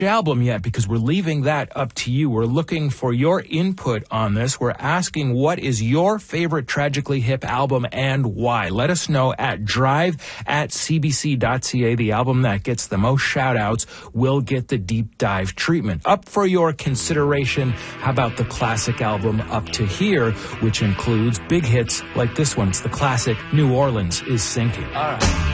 album yet because we're leaving that up to you. We're looking for your input on this. We're asking what is your favorite Tragically Hip album and why. Let us know at drive@cbc.ca. The album that gets the most shout-outs will get the deep dive treatment. Up for your consideration, how about the classic album Up to Here, which includes big hits like this one. It's the classic New Orleans is Sinking. All right.